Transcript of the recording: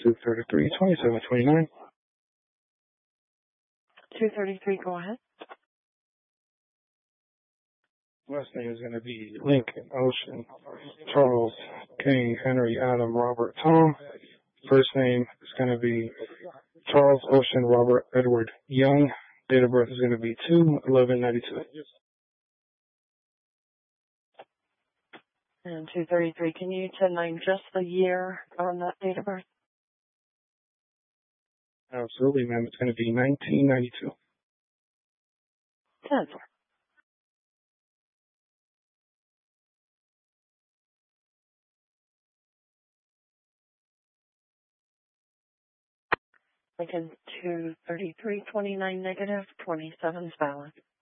233-2729. 233, go ahead. Last name is going to be Lincoln, Ocean, Charles, King, Henry, Adam, Robert, Tom. First name is going to be Charles, Ocean, Robert, Edward, Young. Date of birth is going to be 2/11/92. And 233, can you name just the year on that date of birth? Absolutely, ma'am. It's going to be 1992. 10. Lincoln 233, 29 negative, 27 is valid.